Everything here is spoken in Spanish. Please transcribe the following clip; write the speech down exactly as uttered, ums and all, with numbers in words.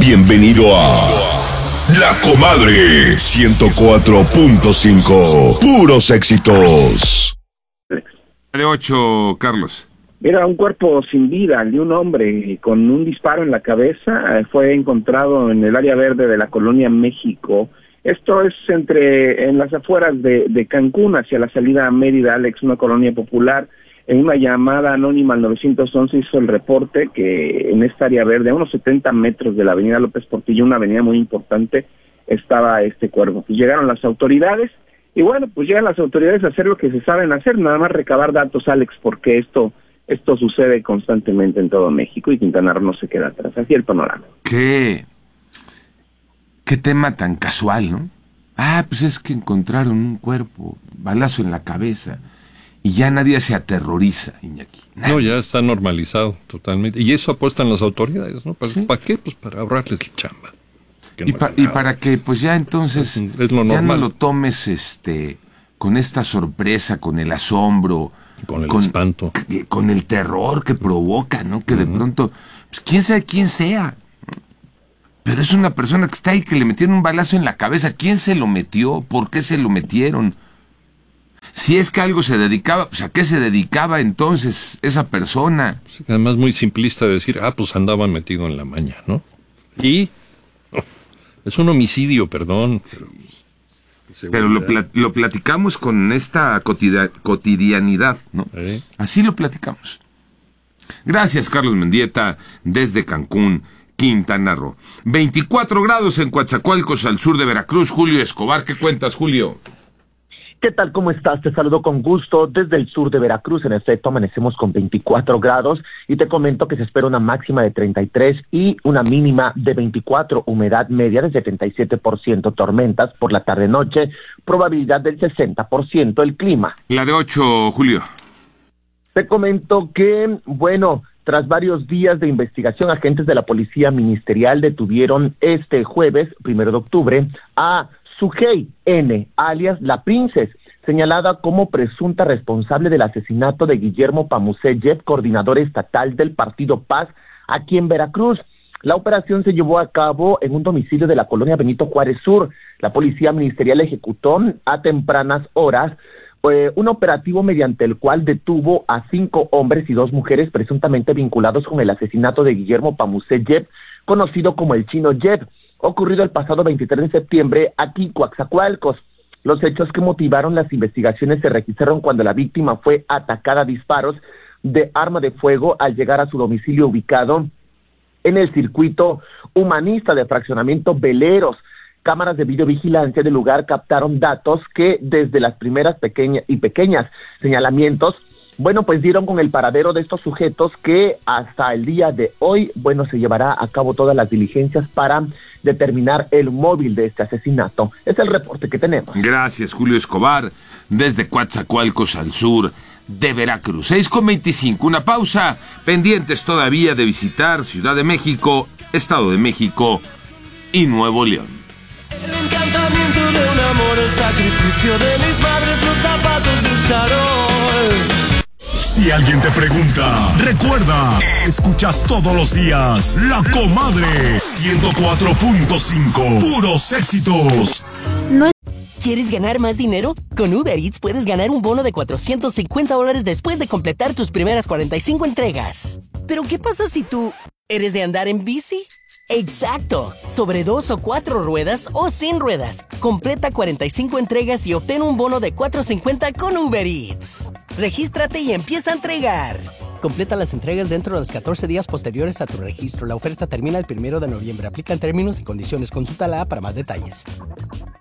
Bienvenido a La Comadre ciento cuatro punto cinco. Puros éxitos. De ocho, Carlos. Era un cuerpo sin vida de un hombre con un disparo en la cabeza. Fue encontrado en el área verde de la colonia México. Esto es entre en las afueras de, de Cancún, hacia la salida a Mérida, Alex, una colonia popular. En una llamada anónima al nueve once hizo el reporte que en esta área verde, a unos setenta metros de la avenida López Portillo, una avenida muy importante, estaba este cuerpo. Pues llegaron las autoridades, y bueno, pues llegan las autoridades a hacer lo que se saben hacer, nada más recabar datos, Alex, porque esto esto sucede constantemente en todo México y Quintana Roo no se queda atrás. Así el panorama. ¿Qué? ¿Qué tema tan casual, no? Ah, pues es que encontraron un cuerpo, balazo en la cabeza. Y ya nadie se aterroriza, Iñaki. Nadie. No, ya está normalizado totalmente. Y eso apuestan las autoridades, ¿no? ¿Para, ¿Sí? ¿para qué? Pues para ahorrarles el chamba. Que Y, no pa- y para que, pues ya entonces, Es- es lo ya no normal. lo tomes este con esta sorpresa, con el asombro. Con el espanto. c- Con el terror que provoca, ¿no? Que de Ujú. pronto, pues quién sabe quién sea. Pero es una persona que está ahí, que le metieron un balazo en la cabeza. ¿Quién se lo metió? ¿Por qué se lo metieron? Si es que algo se dedicaba, pues ¿a qué se dedicaba entonces esa persona? Sí, además muy simplista decir, ah, pues andaba metido en la maña, ¿no? Y es un homicidio, perdón. Pero, Pero lo, pla- lo platicamos con esta cotidia- cotidianidad, ¿no? ¿Eh? Así lo platicamos. Gracias, Carlos Mendieta, desde Cancún, Quintana Roo. veinticuatro grados en Coatzacoalcos, al sur de Veracruz. Julio Escobar, ¿qué cuentas, Julio? ¿Qué tal? ¿Cómo estás? Te saludo con gusto desde el sur de Veracruz. En efecto, amanecemos con veinticuatro grados y te comento que se espera una máxima de treinta y tres y una mínima de veinticuatro, humedad media de setenta y siete por ciento, tormentas por la tarde-noche, probabilidad del sesenta por ciento, el clima. La de ocho, Julio. Te comento que, bueno, tras varios días de investigación, agentes de la Policía Ministerial detuvieron este jueves, primero de octubre, a Sujei N., alias La Princes, señalada como presunta responsable del asesinato de Guillermo Pamuseyev, coordinador estatal del Partido Paz, aquí en Veracruz. La operación se llevó a cabo en un domicilio de la colonia Benito Juárez Sur. La Policía Ministerial ejecutó a tempranas horas eh, un operativo mediante el cual detuvo a cinco hombres y dos mujeres presuntamente vinculados con el asesinato de Guillermo Pamuseyev, conocido como el Chino Yev, ocurrido el pasado veintitrés de septiembre aquí en Coatzacoalcos. Los hechos que motivaron las investigaciones se registraron cuando la víctima fue atacada a disparos de arma de fuego al llegar a su domicilio ubicado en el circuito humanista de fraccionamiento Veleros. Cámaras de videovigilancia del lugar captaron datos que desde las primeras pequeñas y pequeñas señalamientos, bueno, pues dieron con el paradero de estos sujetos que hasta el día de hoy, bueno, se llevará a cabo todas las diligencias para determinar el móvil de este asesinato. Es el reporte que tenemos. Gracias, Julio Escobar, desde Coatzacoalcos, al sur de Veracruz. seis con veinticinco, una pausa. Pendientes todavía de visitar Ciudad de México, Estado de México y Nuevo León. El encantamiento de un amor, el sacrificio de mis madres, los zapatos de un charol. Si alguien te pregunta, recuerda, escuchas todos los días La Comadre ciento cuatro punto cinco. Puros éxitos. ¿Quieres ganar más dinero? Con Uber Eats puedes ganar un bono de cuatrocientos cincuenta dólares después de completar tus primeras cuarenta y cinco entregas. ¿Pero qué pasa si tú eres de andar en bici? ¡Exacto! Sobre dos o cuatro ruedas o sin ruedas. Completa cuarenta y cinco entregas y obtén un bono de cuatrocientos cincuenta con Uber Eats. Regístrate y empieza a entregar. Completa las entregas dentro de los catorce días posteriores a tu registro. La oferta termina el primero de noviembre. Aplican términos y condiciones. Consulta la app para más detalles.